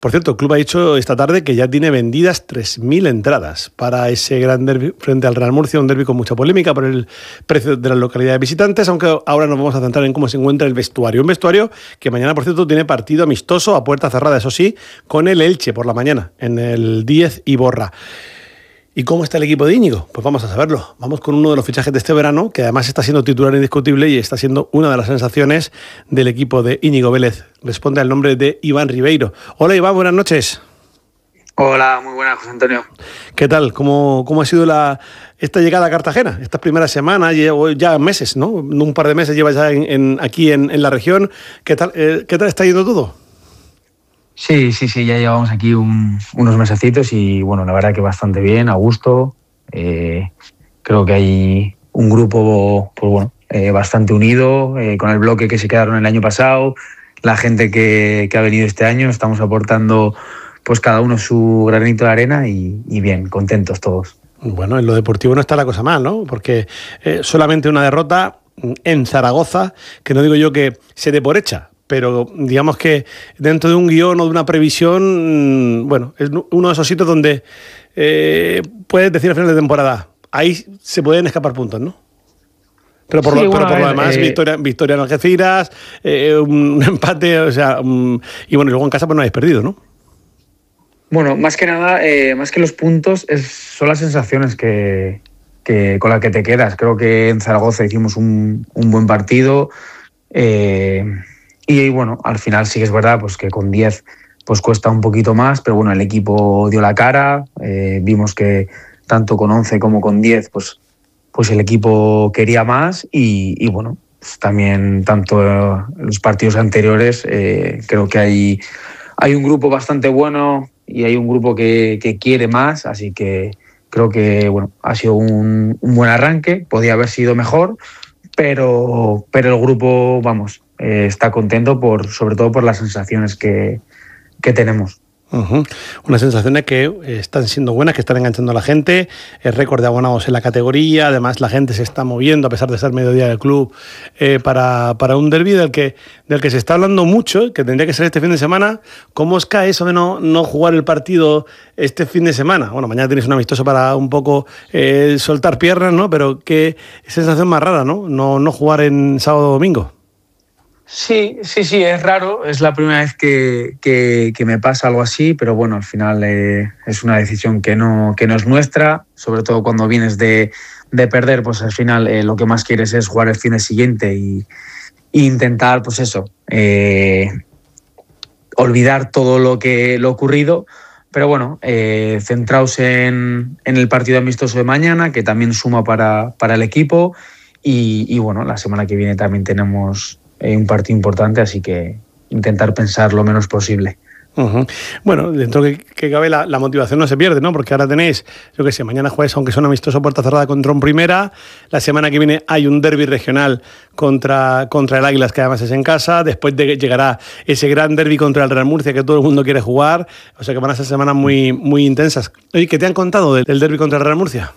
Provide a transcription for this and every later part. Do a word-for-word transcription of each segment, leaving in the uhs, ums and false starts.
Por cierto, el club ha dicho esta tarde que ya tiene vendidas tres mil entradas para ese gran derbi frente al Real Murcia, un derbi con mucha polémica por el precio de las localidades visitantes, aunque ahora nos vamos a centrar en cómo se encuentra el vestuario. Un vestuario que mañana, por cierto, tiene partido amistoso a puerta cerrada, eso sí, con el Elche por la mañana, en el Díez Iborra. ¿Y cómo está el equipo de Íñigo? Pues vamos a saberlo. Vamos con uno de los fichajes de este verano, que además está siendo titular indiscutible y está siendo una de las sensaciones del equipo de Íñigo Vélez. Responde al nombre de Iván Ribeiro. Hola Iván, buenas noches. Hola, muy buenas, José Antonio. ¿Qué tal? ¿Cómo, cómo ha sido la, esta llegada a Cartagena? Estas primeras semanas, ya meses, ¿no? Un par de meses llevas ya en, en, aquí en, en la región. ¿Qué tal, eh, ¿Qué tal está yendo todo? Sí, sí, sí, ya llevamos aquí un, unos mesecitos y bueno, la verdad que bastante bien, a gusto. Eh, creo que hay un grupo pues bueno, eh, bastante unido, eh, con el bloque que se quedaron el año pasado, la gente que, que ha venido este año, estamos aportando pues cada uno su granito de arena y, y bien, contentos todos. Bueno, en lo deportivo no está la cosa mal, ¿no? Porque eh, solamente una derrota en Zaragoza, que no digo yo que se dé por hecha, pero digamos que dentro de un guión o de una previsión, bueno, es uno de esos sitios donde eh, puedes decir al final de temporada, ahí se pueden escapar puntos, ¿no? Pero por, sí, lo, bueno, pero por ver, lo demás, eh, victoria, victoria en Algeciras, eh, un empate, o sea, um, y bueno, y luego en casa pues no habéis perdido, ¿no? Bueno, más que nada, eh, más que los puntos, es, son las sensaciones que, que, con las que te quedas. Creo que en Zaragoza hicimos un, un buen partido, eh, y bueno, al final sí que es verdad pues que con diez pues cuesta un poquito más, pero bueno, el equipo dio la cara, eh, vimos que tanto con once como con diez pues, pues el equipo quería más y, y bueno, pues también tanto en los partidos anteriores eh, creo que hay, hay un grupo bastante bueno y hay un grupo que, que quiere más, así que creo que bueno, ha sido un, un buen arranque, podía haber sido mejor, pero, pero el grupo, vamos, eh, está contento por, sobre todo por las sensaciones que, que tenemos. Uh-huh. Unas sensaciones que están siendo buenas, que están enganchando a la gente, el récord de abonados en la categoría, además la gente se está moviendo a pesar de ser mediodía del club eh, para, para un derbi del que, del que se está hablando mucho, que tendría que ser este fin de semana. ¿Cómo os cae eso de no, no jugar el partido este fin de semana? Bueno, mañana tenéis un amistoso para un poco eh, soltar piernas, ¿no? Pero qué sensación más rara, ¿no? No, no jugar en sábado o domingo. Sí, sí, sí, es raro. Es la primera vez que, que, que me pasa algo así, pero bueno, al final eh, es una decisión que no, que no es nuestra, sobre todo cuando vienes de, de perder, pues al final eh, lo que más quieres es jugar el fin de siguiente y, y intentar, pues eso, eh, olvidar todo lo que lo ocurrido, pero bueno, eh, centraos en, en el partido amistoso de mañana, que también suma para, para el equipo y, y bueno, la semana que viene también tenemos un partido importante, así que intentar pensar lo menos posible. Uh-huh. Bueno, dentro que, que cabe la, la motivación no se pierde, ¿no? Porque ahora tenéis, yo qué sé, mañana juegues, aunque son amistosos puerta cerrada contra un Primera, la semana que viene hay un derbi regional contra, contra el Águilas, que además es en casa, después de, llegará ese gran derbi contra el Real Murcia que todo el mundo quiere jugar, o sea que van a ser semanas muy, muy intensas. Oye, ¿qué te han contado del, del derbi contra el Real Murcia?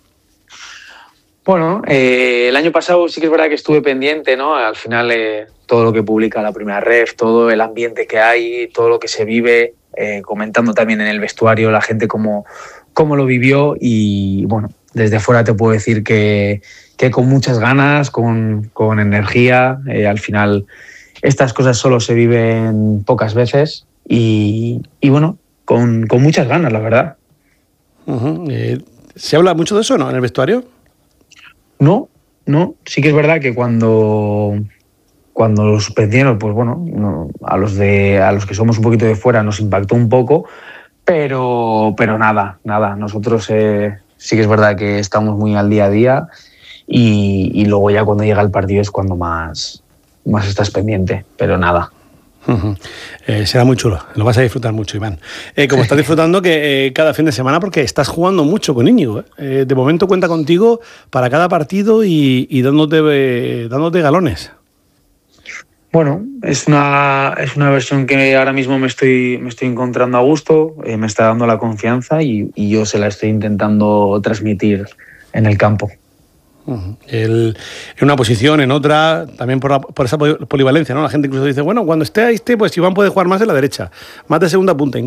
Bueno, eh, el año pasado sí que es verdad que estuve pendiente, ¿no? Al final eh, todo lo que publica la Primera Ref, todo el ambiente que hay, todo lo que se vive, eh, comentando también en el vestuario la gente cómo, cómo lo vivió y bueno, desde fuera te puedo decir que, que con muchas ganas, con, con energía, eh, al final estas cosas solo se viven pocas veces y, y bueno, con, con muchas ganas, la verdad. Uh-huh. Eh, ¿Se habla mucho de eso, no, en el vestuario? No, no. Sí que es verdad que cuando, cuando lo suspendieron, pues bueno, no, a los de a los que somos un poquito de fuera nos impactó un poco, pero, pero nada, nada. Nosotros eh, sí que es verdad que estamos muy al día a día y, y luego ya cuando llega el partido es cuando más, más estás pendiente, pero nada. Uh-huh. Eh, será muy chulo, lo vas a disfrutar mucho, Iván. Eh, como estás disfrutando que eh, cada fin de semana, porque estás jugando mucho con Íñigo. ¿eh? Eh, de momento cuenta contigo para cada partido y, y dándote, eh, dándote galones. Bueno, es una, es una versión que ahora mismo me estoy, me estoy encontrando a gusto, eh, me está dando la confianza y, y yo se la estoy intentando transmitir en el campo. Uh-huh. El, en una posición, en otra, también por, la, por esa polivalencia, ¿no? La gente incluso dice, bueno, cuando esté ahí, esté, pues Iván puede jugar más en la derecha, más de segunda punta.